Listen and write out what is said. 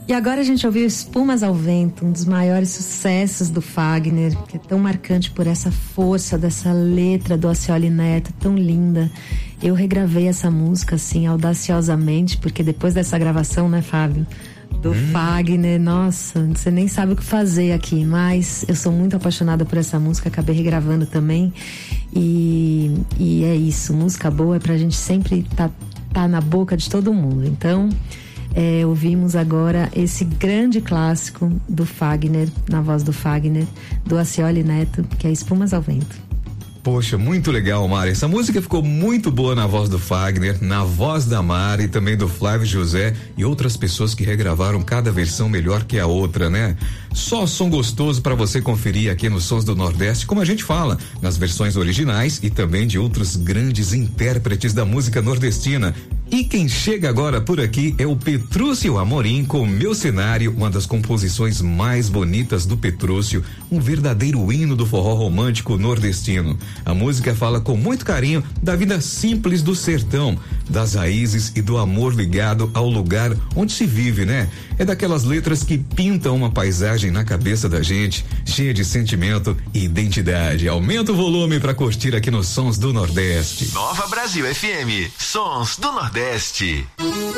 E agora a gente ouviu Espumas ao Vento, um dos maiores sucessos do Fagner, que é tão marcante por essa força dessa letra do Alcioli Neto, tão linda. Eu regravei essa música, assim, audaciosamente, porque depois dessa gravação, né, Fábio? Do Fagner, nossa, você nem sabe o que fazer aqui, mas eu sou muito apaixonada por essa música, acabei regravando também. E é isso, música boa é pra gente sempre tá na boca de todo mundo. Então, ouvimos agora esse grande clássico do Fagner, na voz do Fagner, do Alcioli Neto, que é Espumas ao Vento. Poxa, muito legal, Mari. Essa música ficou muito boa na voz do Fagner, na voz da Mari, também do Flávio José e outras pessoas que regravaram cada versão melhor que a outra, né? Só som gostoso para você conferir aqui nos Sons do Nordeste, como a gente fala, nas versões originais e também de outros grandes intérpretes da música nordestina. E quem chega agora por aqui é o Petrúcio Amorim com Meu Cenário, uma das composições mais bonitas do Petrúcio, um verdadeiro hino do forró romântico nordestino. A música fala com muito carinho da vida simples do sertão, das raízes e do amor ligado ao lugar onde se vive, né? É daquelas letras que pintam uma paisagem na cabeça da gente, cheia de sentimento e identidade. Aumenta o volume para curtir aqui nos Sons do Nordeste. Nova Brasil FM, Sons do Nordeste.